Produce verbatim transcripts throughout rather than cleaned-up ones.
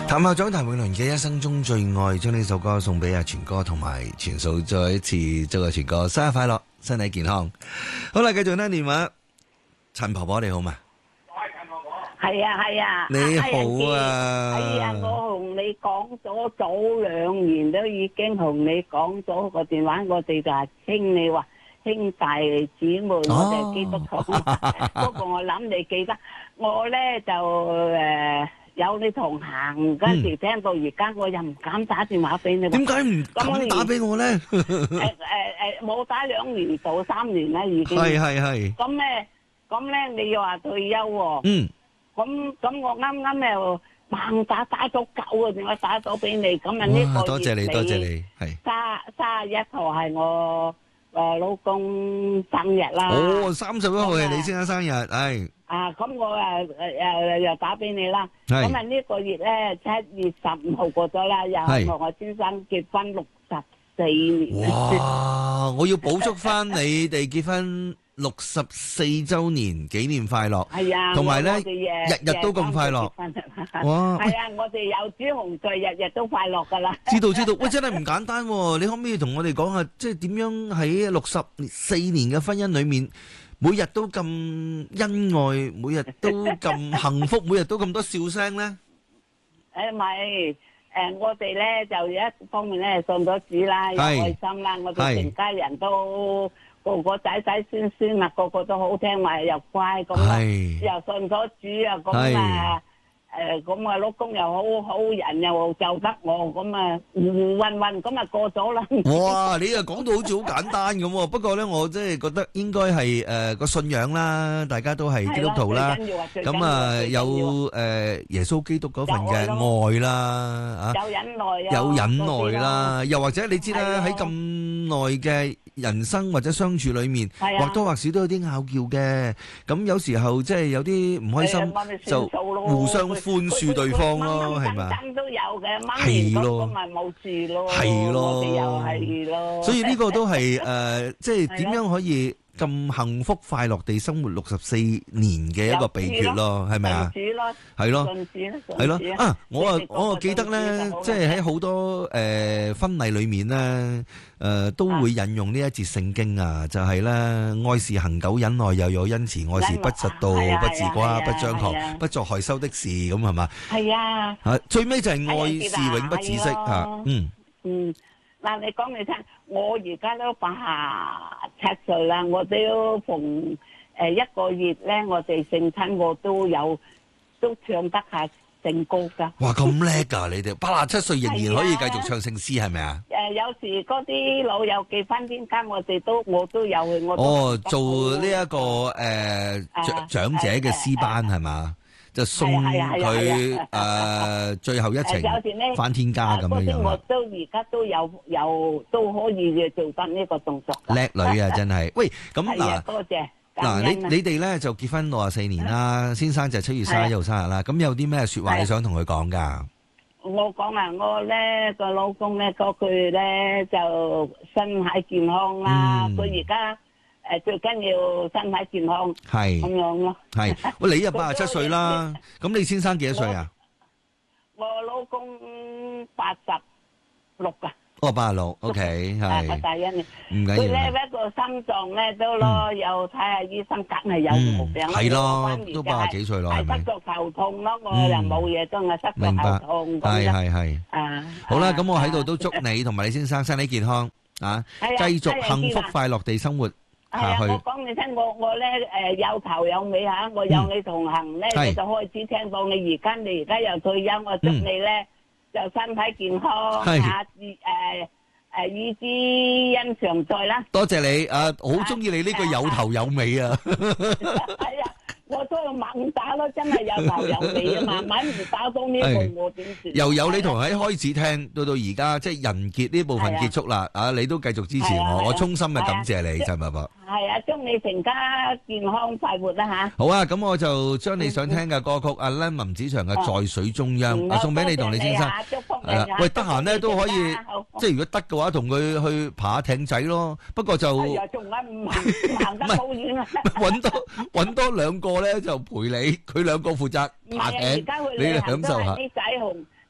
譚校長譚詠麟嘅一生中最愛，將呢首歌送俾阿全哥同埋全嫂，再一次祝阿全哥生日快樂，身體健康。好啦，繼續聽電話，陳婆婆你好嘛？ 係啊係啊， 你好啊！ 哎呀，我同你講咗早兩年都已經同你講咗個電話，我哋就係稱你話兄弟姊妹，我哋基督徒。不過我諗你記得，我咧就誒有你同行嗰時聽到而家，我又唔敢打電話俾你。 點解唔敢打俾我咧？ 誒誒誒，冇打兩年到三年啦，已經。 係係係。 咁咧，咁咧你又話退休喎？嗯。咁咁我啱啱又猛打打咗九個電話打咗俾你，咁啊呢個月多謝你多謝你，係三三十一號係我誒老公生日啦。 哦，三十一號係你先生生日，係。 啊，咁我誒誒又打俾你啦。係。咁啊呢個月咧七月十五號過咗啦，又係同我先生結婚六十四年。 哇！我要補祝翻你哋結婚六十四周年紀念快樂，係啊，同埋咧日日都咁快樂，哇！係啊，我哋有朱紅在，日日都快樂噶啦。知道知道，喂，真係唔簡單喎！你可唔可以同我哋講下，即係點樣喺六十四年嘅婚姻裏面，每日都咁恩愛，每日都咁幸福，每日都咁多笑聲咧？誒，咪誒，我哋咧就有一方面咧信咗主啦，有愛心啦，我哋全家人都。個個仔仔孫孫啊，個個都好聽話又乖咁啊，又信咗主啊，咁啊誒，咁啊老公又好好人，又就得我，咁啊運運咁啊過咗啦。哇！你又講到好似好簡單咁喎，不過咧我即係覺得應該係誒個信仰啦，大家都係基督徒啦，咁啊有誒耶穌基督嗰份嘅愛啦，啊有忍耐啊，有忍耐啦，又或者你知啦喺咁耐嘅人生或者相處裏面，或多或少都有啲拗撬嘅。咁有時候即係有啲唔開心，就互相寬恕對方咯，係咪？爭都有嘅，係咯，咁咪冇事咯，係咯，我哋又係咯。所以呢個都係誒，即係點樣可以咁幸福快樂地生活六十四年嘅一個秘訣咯，係咪啊？係咯，係咯。啊，我啊，我啊記得咧，即係喺好多誒婚禮裏面咧。誒都會引用呢一節聖經啊，就係咧愛是恒久忍耐，又有恩慈；愛是不嫉妒，不自誇，不張狂，不作害羞的事，咁係嘛？係啊！啊，最尾就係愛是永不止息嚇。嗯嗯，嗱，你講你聽，我而家都八十七歲啦，我都逢誒一個月咧，我哋聖親我都有都唱得下聖歌噶。哇，咁叻㗎你哋，八十七歲仍然可以繼續唱聖詩係咪啊？誒，有時嗰啲老友記翻天家，我哋都我都有去。我哦，做呢一個誒長長者嘅詩班係嘛？就送佢誒最後一程翻天家咁樣樣。我都而家都有有都可以嘅做翻呢個動作。叻女啊，真係。喂，咁嗱，多謝。嗱，你你哋咧就結婚六十四年啦，先生就七月三十一號生日啦。咁有啲咩説話你想同佢講㗎？我講啊，我咧個老公咧嗰句咧就身體健康啦。佢而家誒最緊要身體健康，係咁樣咯。係，喂，你又八十七歲啦，咁你先生幾多歲啊？我老公八十六㗎。哦，八十六 ，OK， 係。我大恩嘅，唔緊要。佢咧一個心臟咧都咯，又睇下醫生，梗係有毛病啦。係咯，都八十幾歲咯，係咪？係得個頭痛咯，我又冇嘢，都係得個頭痛。係係係。啊，好啦，咁我喺度都祝你同埋你先生身體健康啊，繼續幸福快樂地生活下去。係啊，我講你聽，我我咧誒有頭有尾嚇，我有你同行咧，我就開始聽到你而家你而家又退休，我祝你咧。就身體健康，下次誒誒與之恩常在啦。多謝你，啊，好中意你呢句有頭有尾啊！係啊，我都要猛打咯，真係有頭有尾啊！慢慢唔打到呢個我點算？又有你同喺開始聽到到而家，即係人傑呢部分結束啦，啊，你都繼續支持我，我衷心嘅感謝你，真係噃。係啊，祝你成家健康快活啦吓！好啊，咁我就將你想聽嘅歌曲阿 Len 林子祥嘅《在水中央》啊送俾你同你先生。係啦，喂，得閒咧都可以，即係如果得嘅話，同佢去爬下艇仔咯。不過就係啊，仲唔唔行得好遠啊！揾多揾多兩個咧就陪你，佢兩個負責爬艇，你享受下。啲仔紅。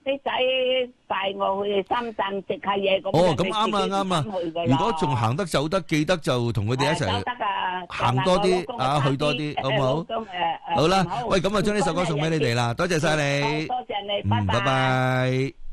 啲仔帶我去深圳食下嘢咁。 哦，咁啱啊啱啊！如果仲行得走得，記得就同佢哋一齊行多啲啊，去多啲，好唔好？好啦，喂，咁啊，將呢首歌送俾你哋啦，多謝晒你， 多謝你， 嗯，拜拜。